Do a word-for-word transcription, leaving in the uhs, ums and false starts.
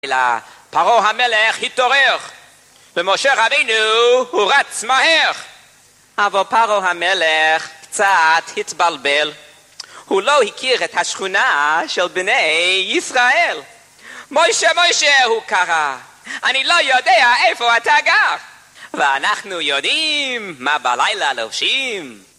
אלא פרעה המלך התעורר, ומשה רבינו הוא רץ מהר. אבל פרעה המלך קצת התבלבל. הוא לא הכיר את השכונה של בני ישראל. מוישה, מוישה, הוא קרא, אני לא יודע איפה אתה גר. ואנחנו יודעים מה בלילה לובשים.